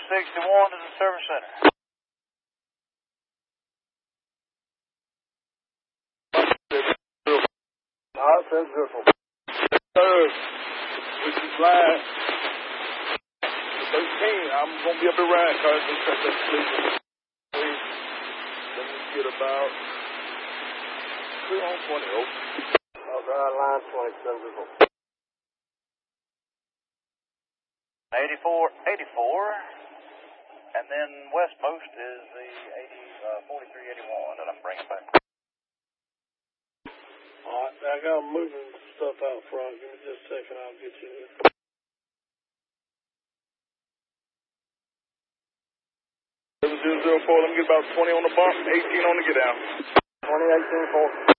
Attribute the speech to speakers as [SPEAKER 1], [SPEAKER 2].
[SPEAKER 1] 61 to the service center.
[SPEAKER 2] That's beautiful. Third, which is line 13. I'm going to be up at Ryan Cars and check that sleep. Let me get about 2 on 20. Line 27.
[SPEAKER 1] 84, and then West Post is the 4381 that I'm bringing back.
[SPEAKER 2] All right, I got moving stuff out front. Give me just a second, I'll get you there. 7004, let me get about 20 on the bump, 18 on the get down. 20, 18, 4.